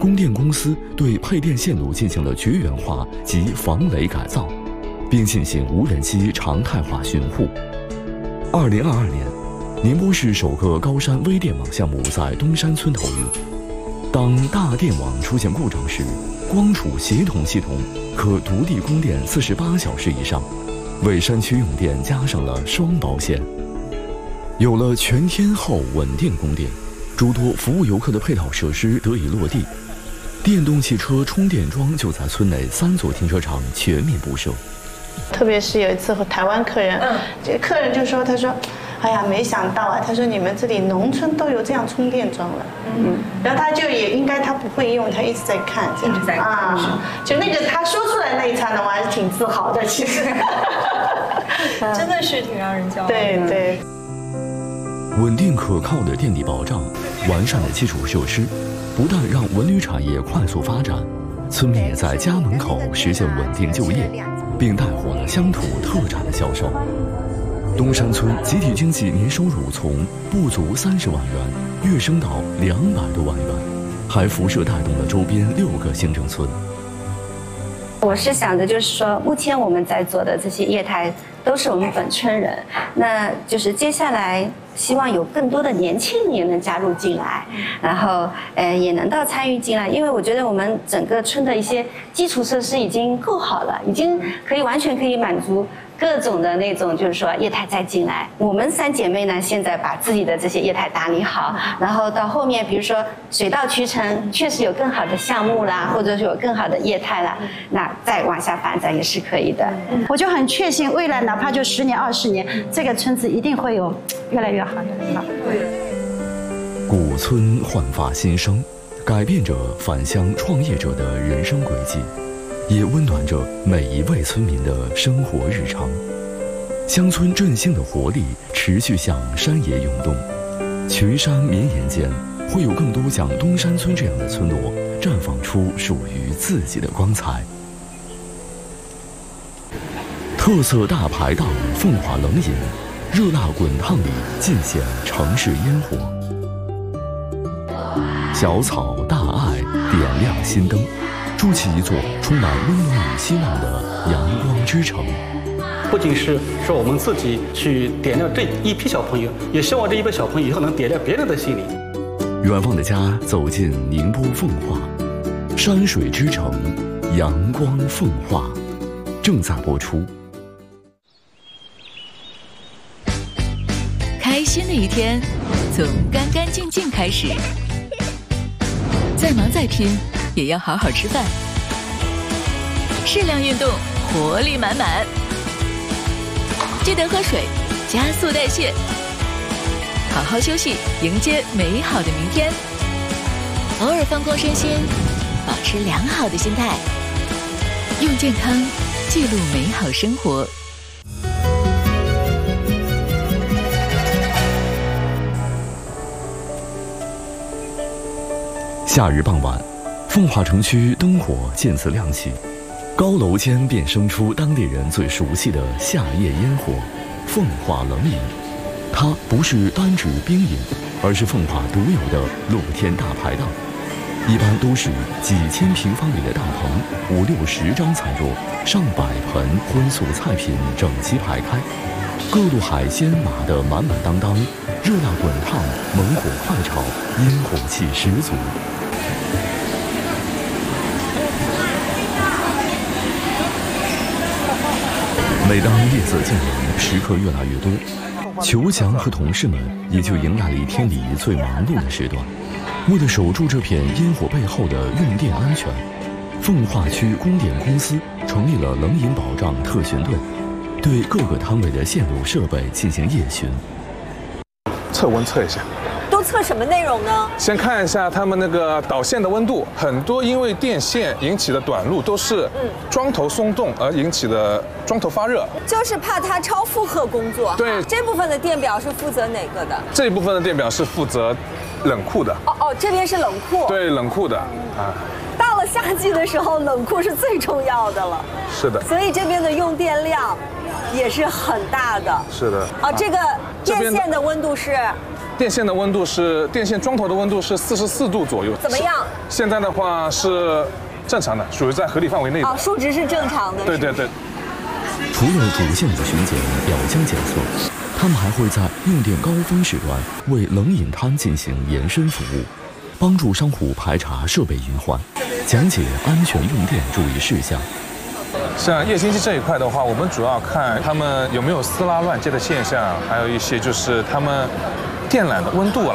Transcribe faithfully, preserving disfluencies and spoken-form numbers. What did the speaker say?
供电公司对配电线路进行了绝缘化及防雷改造，并进行无人机常态化巡护。二零二二年，宁波市首个高山微电网项目在东山村投入。当大电网出现故障时，光储协同系统可独立供电四十八小时以上，为山区用电加上了双保险。有了全天候稳定供电，诸多服务游客的配套设施得以落地，电动汽车充电桩就在村内三座停车场全面布设。 特别是有一次和台湾客人，嗯，这个客人就说，他说，哎呀，没想到啊，他说你们这里农村都有这样充电桩了，嗯，然后他就也应该他不会用，他一直在看， 一直在看啊， 就那个他说出来那一刹那，我还是挺自豪的，其实， 真的是挺让人骄傲的。 对对。 稳定可靠的电力保障，完善的基础设施，不但让文旅产业快速发展，村民也在家门口实现稳定就业，并带火了乡土特产的销售。东山村集体经济年收入从不足三十万元跃升到两百多万元，还辐射带动了周边六个行政村。 我是想着，就是说，目前我们在做的这些业态都是我们本村人，那就是接下来希望有更多的年轻人能加入进来，然后呃也能到参与进来，因为我觉得我们整个村的一些基础设施已经够好了，已经可以完全可以满足各种的那种，就是说业态再进来。我们三姐妹呢，现在把自己的这些业态打理好，然后到后面，比如说水到渠成，确实有更好的项目啦，或者是有更好的业态啦，那再往下发展也是可以的。 我就很确信，未来哪怕就十年、二十年，这个村子一定会有越来越好的。 古村焕发新生，改变着返乡创业者的人生轨迹，也温暖着每一位村民的生活日常。乡村振兴的活力持续向山野涌动，群山绵延间，会有更多像东山村这样的村落绽放出属于自己的光彩。特色大排档凤华冷饮，热辣滚烫里尽显城市烟火。小草大爱点亮心灯，筑起一座充满温暖与希望的阳光之城。 不仅是说我们自己去点亮这一批小朋友，也希望这一批小朋友以后能点亮别人的心灵。 远方的家走进宁波奉化，山水之城，阳光奉化，正在播出。 开心的一天，从干干净净开始。再忙再拼，也要好好吃饭。适量运动，活力满满。记得喝水，加速代谢。好好休息，迎接美好的明天。偶尔放空身心，保持良好的心态。用健康记录美好生活。 夏日傍晚，奉化城区灯火渐次亮起，高楼间便生出当地人最熟悉的夏夜烟火——奉化冷饮。它不是单指冰饮，而是奉化独有的露天大排档。一般都是几千平方米的大棚，五六十张餐桌，上百盆荤素菜品整齐排开，各路海鲜码得满满当当，热辣滚烫，猛火快炒，烟火气十足。每当夜色渐浓，食客越来越多，裘强和同事们也就迎来了一天里最忙碌的时段。为了守住这片烟火背后的用电安全，奉化区供电公司成立了冷饮保障特巡队，对各个摊位的线路设备进行夜巡。 测温测一下。 都测什么内容呢？ 先看一下他们那个导线的温度，很多因为电线引起的短路都是桩头松动而引起的桩头发热， 就是怕它超负荷工作。 对， 这部分的电表是负责哪个的？ 这一部分的电表是负责冷库的。 哦哦，这边是冷库。 对，冷库的啊。 到了夏季的时候，冷库是最重要的了。 是的。 所以这边的用电量也是很大的。 是的。 啊，这个电线的温度是。 电线的温度是电线桩头的温度是四十四度左右。 怎么样？ 现在的话是正常的，属于在合理范围内的。 啊，数值是正常的。 对对对。 除了主线的巡检、表浆检测，他们还会在用电高峰时段为冷饮摊进行延伸服务，帮助商户排查设备隐患，讲解安全用电注意事项。 像液晶机这一块的话，我们主要看他们有没有撕拉乱接的现象，还有一些就是他们电缆的温度啊。